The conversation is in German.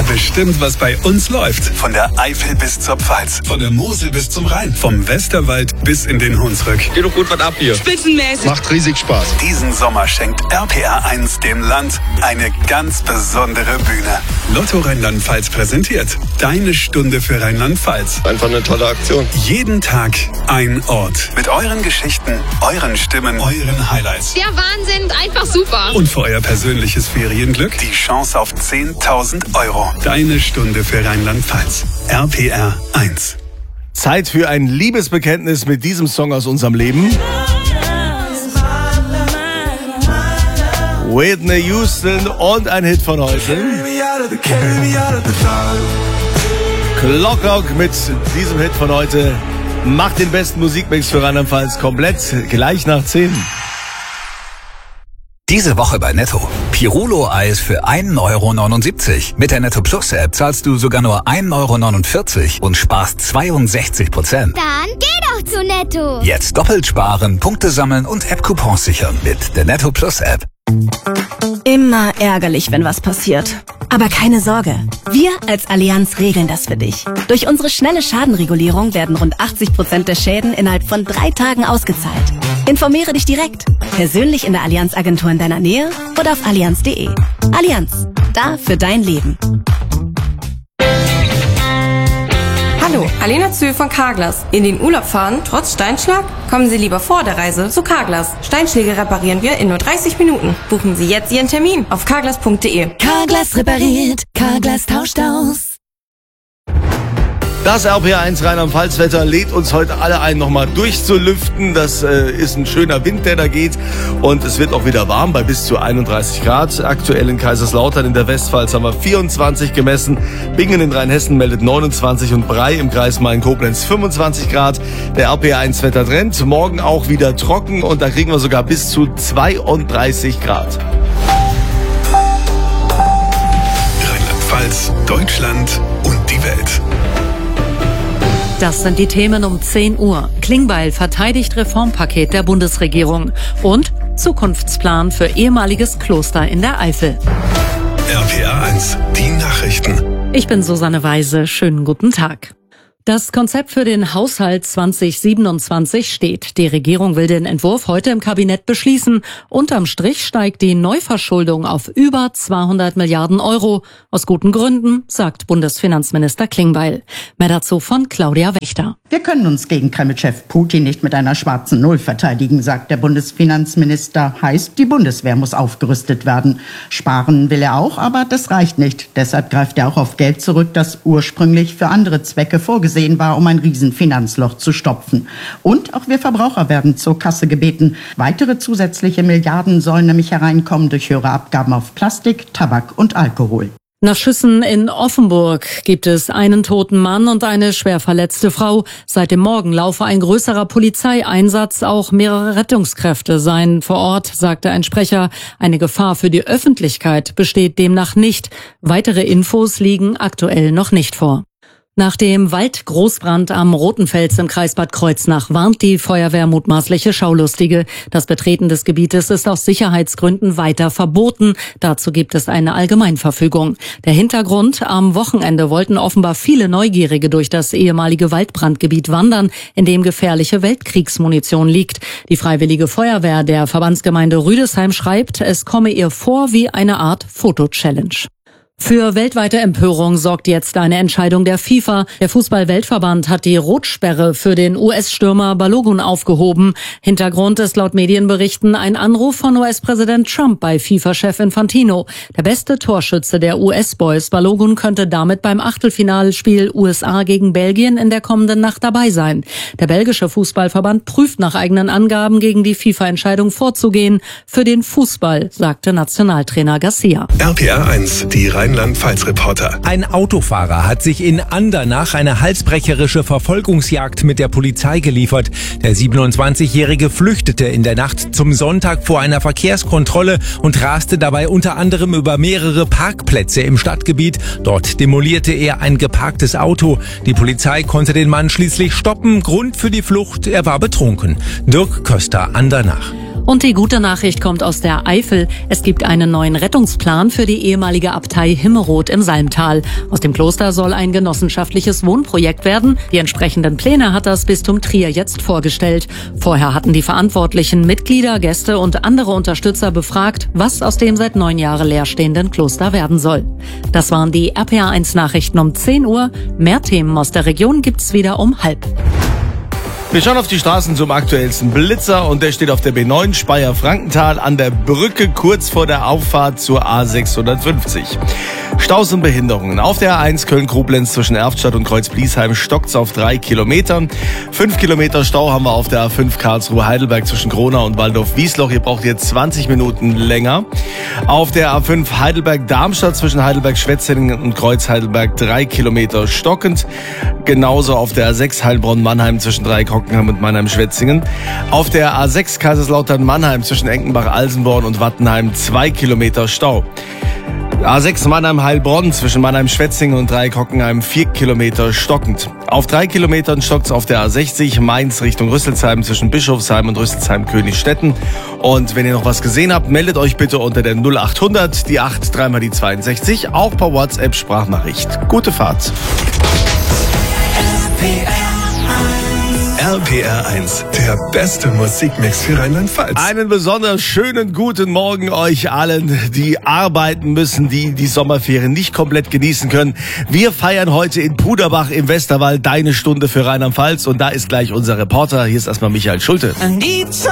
bestimmt, was bei uns läuft. Von der Eifel bis zur Pfalz. Von der Mosel bis zum Rhein. Vom Westerwald bis in den Hunsrück. Geht doch gut was ab hier. Spitzenmäßig. Macht riesig Spaß. Diesen Sommer schenkt RPR1 dem Land eine ganz besondere Bühne. Lotto Rheinland-Pfalz präsentiert Deine Stunde für Rheinland-Pfalz. Einfach eine tolle Aktion. Jeden Tag ein Ort. Mit euren Geschichten, euren Stimmen, euren Highlights. Der Wahnsinn, einfach super. Und für euer persönliches Ferienglück die Chance auf 10.000 Euro. Deine Stunde für Rheinland-Pfalz. RPR1. Zeit für ein Liebesbekenntnis mit diesem Song aus unserem Leben. Whitney Houston und ein Hit von heute. Clockrock mit diesem Hit von heute macht den besten Musikmix für Rheinland-Pfalz komplett gleich nach 10. Diese Woche bei Netto. Pirulo-Eis für 1,79 €. Mit der Netto Plus App zahlst du sogar nur 1,49 € und sparst 62%. Dann geh doch zu Netto. Jetzt doppelt sparen, Punkte sammeln und App-Coupons sichern mit der Netto Plus App. Immer ärgerlich, wenn was passiert. Aber keine Sorge, wir als Allianz regeln das für dich. Durch unsere schnelle Schadenregulierung werden rund 80% der Schäden innerhalb von 3 Tagen ausgezahlt. Informiere dich direkt, persönlich in der Allianz-Agentur in deiner Nähe oder auf allianz.de. Allianz, da für dein Leben. Hallo, Alena Zühl von Carglass. In den Urlaub fahren, trotz Steinschlag? Kommen Sie lieber vor der Reise zu Carglass. Steinschläge reparieren wir in nur 30 Minuten. Buchen Sie jetzt Ihren Termin auf carglass.de. Carglass repariert, Carglass tauscht aus. Das RPR1 Rheinland-Pfalz-Wetter lädt uns heute alle ein, nochmal durchzulüften. Das ist ein schöner Wind, der da geht. Und es wird auch wieder warm bei bis zu 31 Grad. Aktuell in Kaiserslautern in der Westpfalz haben wir 24 gemessen. Bingen in Rheinhessen meldet 29 und Brei im Kreis Main-Koblenz 25 Grad. Der RPR1-Wettertrend. Morgen auch wieder trocken und da kriegen wir sogar bis zu 32 Grad. Rheinland-Pfalz, Deutschland und die Welt. Das sind die Themen um 10 Uhr. Klingbeil verteidigt Reformpaket der Bundesregierung und Zukunftsplan für ehemaliges Kloster in der Eifel. RPR1, die Nachrichten. Ich bin Susanne Weise. Schönen guten Tag. Das Konzept für den Haushalt 2027 steht. Die Regierung will den Entwurf heute im Kabinett beschließen. Unterm Strich steigt die Neuverschuldung auf über 200 Milliarden Euro. Aus guten Gründen, sagt Bundesfinanzminister Klingbeil. Mehr dazu von Claudia Wächter. Wir können uns gegen Kreml-Chef Putin nicht mit einer schwarzen Null verteidigen, sagt der Bundesfinanzminister. Heißt, die Bundeswehr muss aufgerüstet werden. Sparen will er auch, aber das reicht nicht. Deshalb greift er auch auf Geld zurück, das ursprünglich für andere Zwecke vorgesehen war, um ein Riesenfinanzloch zu stopfen. Und auch wir Verbraucher werden zur Kasse gebeten. Weitere zusätzliche Milliarden sollen nämlich hereinkommen durch höhere Abgaben auf Plastik, Tabak und Alkohol. Nach Schüssen in Offenburg gibt es einen toten Mann und eine schwer verletzte Frau. Seit dem Morgen laufe ein größerer Polizeieinsatz. Auch mehrere Rettungskräfte seien vor Ort, sagte ein Sprecher. Eine Gefahr für die Öffentlichkeit besteht demnach nicht. Weitere Infos liegen aktuell noch nicht vor. Nach dem Waldgroßbrand am Rotenfels im Kreis Bad Kreuznach warnt die Feuerwehr mutmaßliche Schaulustige. Das Betreten des Gebietes ist aus Sicherheitsgründen weiter verboten. Dazu gibt es eine Allgemeinverfügung. Der Hintergrund: Am Wochenende wollten offenbar viele Neugierige durch das ehemalige Waldbrandgebiet wandern, in dem gefährliche Weltkriegsmunition liegt. Die Freiwillige Feuerwehr der Verbandsgemeinde Rüdesheim schreibt, es komme ihr vor wie eine Art Foto-Challenge. Für weltweite Empörung sorgt jetzt eine Entscheidung der FIFA. Der Fußball-Weltverband hat die Rotsperre für den US-Stürmer Balogun aufgehoben. Hintergrund ist laut Medienberichten ein Anruf von US-Präsident Trump bei FIFA-Chef Infantino. Der beste Torschütze der US-Boys, Balogun, könnte damit beim Achtelfinalspiel USA gegen Belgien in der kommenden Nacht dabei sein. Der belgische Fußballverband prüft nach eigenen Angaben, gegen die FIFA-Entscheidung vorzugehen. Für den Fußball, sagte Nationaltrainer Garcia. RPR1, die Rheinland-Pfalz-Reporter. Ein Autofahrer hat sich in Andernach eine halsbrecherische Verfolgungsjagd mit der Polizei geliefert. Der 27-Jährige flüchtete in der Nacht zum Sonntag vor einer Verkehrskontrolle und raste dabei unter anderem über mehrere Parkplätze im Stadtgebiet. Dort demolierte er ein geparktes Auto. Die Polizei konnte den Mann schließlich stoppen. Grund für die Flucht: er war betrunken. Dirk Köster, Andernach. Und die gute Nachricht kommt aus der Eifel. Es gibt einen neuen Rettungsplan für die ehemalige Abtei Himmeroth im Salmtal. Aus dem Kloster soll ein genossenschaftliches Wohnprojekt werden. Die entsprechenden Pläne hat das Bistum Trier jetzt vorgestellt. Vorher hatten die Verantwortlichen Mitglieder, Gäste und andere Unterstützer befragt, was aus dem seit 9 Jahren leerstehenden Kloster werden soll. Das waren die RPA1 Nachrichten um 10 Uhr. Mehr Themen aus der Region gibt's wieder um 12:30. Wir schauen auf die Straßen zum aktuellsten Blitzer und der steht auf der B9 Speyer-Frankenthal an der Brücke kurz vor der Auffahrt zur A650. Staus und Behinderungen. Auf der A1 Köln-Koblenz zwischen Erftstadt und Kreuz-Bliesheim stockt's auf 3 Kilometern. 5 Kilometer Stau haben wir auf der A5 Karlsruhe-Heidelberg zwischen Gronau und Waldorf-Wiesloch. Ihr braucht jetzt 20 Minuten länger. Auf der A5 Heidelberg-Darmstadt zwischen Heidelberg-Schwetzingen und Kreuz-Heidelberg 3 Kilometer stockend. Genauso auf der A6 Heilbronn-Mannheim zwischen Dreieck-Hockenheim und Mannheim-Schwetzingen. Auf der A6 Kaiserslautern-Mannheim zwischen Enkenbach-Alsenborn und Wattenheim 2 Kilometer Stau. A6 Mannheim-Heilbronn zwischen Mannheim-Schwetzingen und Dreieck-Hockenheim 4 Kilometer stockend. Auf 3 Kilometern stockt's auf der A60 Mainz Richtung Rüsselsheim zwischen Bischofsheim und Rüsselsheim-Königstetten. Und wenn ihr noch was gesehen habt, meldet euch bitte unter der 0800, die 8, 3 mal die 62, auch per WhatsApp Sprachnachricht. Gute Fahrt. RPR1, der beste Musikmix für Rheinland-Pfalz. Einen besonders schönen guten Morgen euch allen, die arbeiten müssen, die die Sommerferien nicht komplett genießen können. Wir feiern heute in Puderbach im Westerwald deine Stunde für Rheinland-Pfalz und da ist gleich unser Reporter. Hier ist erstmal Michael Schulte.